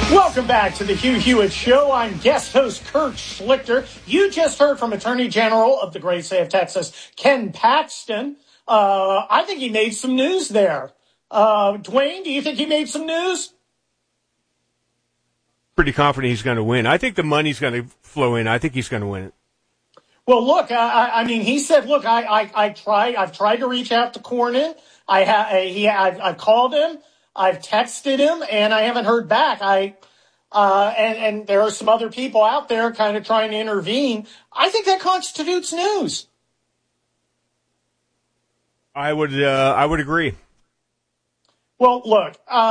Welcome back to the Hugh Hewitt Show. I'm guest host Kurt Schlichter. You just heard from Attorney General of the great state of Texas, Ken Paxton. I think he made some news there. Dwayne, do you think he made some news? Pretty confident he's going to win. I think the money's going to flow in. I think he's going to win it. Well, look, I mean, he said, look, I've tried to reach out to Cornyn. I've called him, I've texted him, and I haven't heard back. And there are some other people out there kind of trying to intervene. I think that constitutes news. I would agree. Well, look,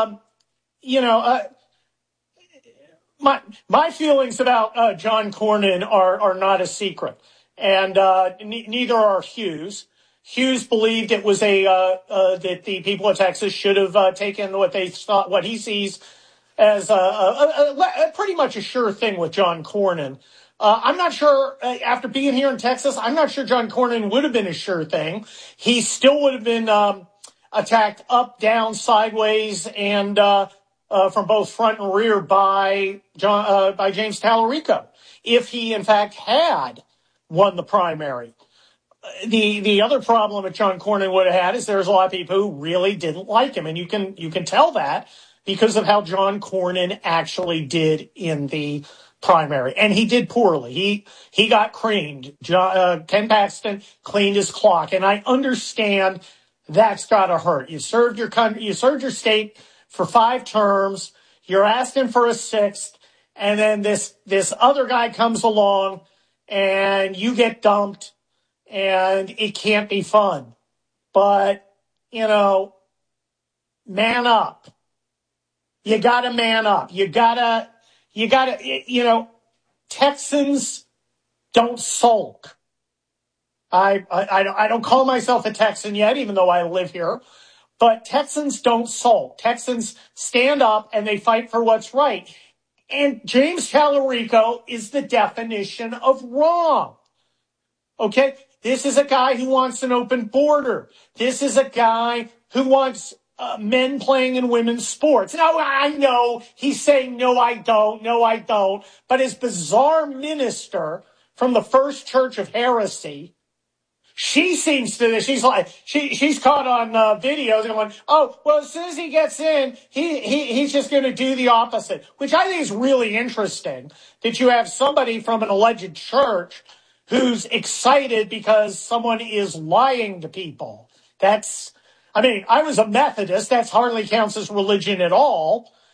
my feelings about John Cornyn are not a secret, and neither are Hugh's. Hughes believed it was that the people of Texas should have taken what he sees as a pretty much a sure thing with John Cornyn. I'm not sure, after being here in Texas, I'm not sure John Cornyn would have been a sure thing. He still would have been attacked up, down, sideways, and from both front and rear by James Tallarico, if he in fact had won the primary. The other problem that John Cornyn would have had is there's a lot of people who really didn't like him, and you can tell that because of how John Cornyn actually did in the primary, and he did poorly. He got creamed. Ken Paxton cleaned his clock, and I understand that's got to hurt. You served your country, you served your state for 5 terms. You're asking for a 6th, and then this other guy comes along, and you get dumped. And it can't be fun. But, man up. You gotta man up. You gotta, Texans don't sulk. I don't call myself a Texan yet, even though I live here. But Texans don't sulk. Texans stand up and they fight for what's right. And James Tallarico is the definition of wrong. Okay? This is a guy who wants an open border. This is a guy who wants men playing in women's sports. Now, I know he's saying, no, I don't. But his bizarre minister from the First Church of Heresy, she seems to, she's caught on videos and going, oh, well, as soon as he gets in, he's just going to do the opposite, which I think is really interesting, that you have somebody from an alleged church who's excited because someone is lying to people. I was a Methodist. That hardly counts as religion at all.